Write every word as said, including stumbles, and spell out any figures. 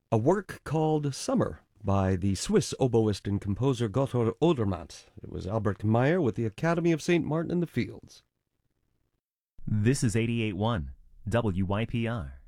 A work called Summer by the Swiss oboist and composer Gotthard Odermatt. It was Albert Meyer with the Academy of Saint Martin in the Fields. This is eighty-eight point one W Y P R.